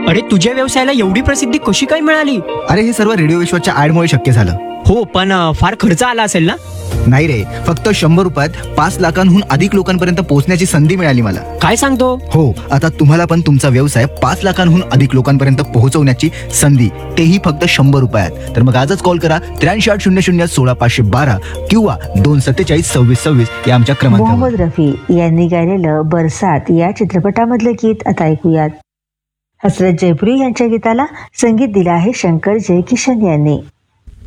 अरे तुझ्या व्यवसायाला एवढी प्रसिद्धी कशी काय मिळाली? अरे हे सर्व रेडिओ विश्वाच्या ऍडमुळे शक्य झालं. हो पण फार खर्च आला असेल ना? नाही रे, फक्त 100 रुपयात 5 लाखांहून अधिक लोकांपर्यंत पोहोचण्याची संधी मिळाली मला. काय सांगतो? हो, आता तुम्हाला पण तुमचा व्यवसाय 5 लाखांहून अधिक लोकांपर्यंत पोहोचवण्याची संधी, तेही फक्त 100 रुपयात. तर मग आजच कॉल करा 83800016 किंवा 2472626 या आमच्या क्रमांकावर. मोहम्मद रफी यांनी गायलेलं बरसात या चित्रपटामधलं गीत आता ऐकूयात. हसरत जयपुरी यांच्या गीताला संगीत दिलं आहे शंकर जयकिशन यांनी.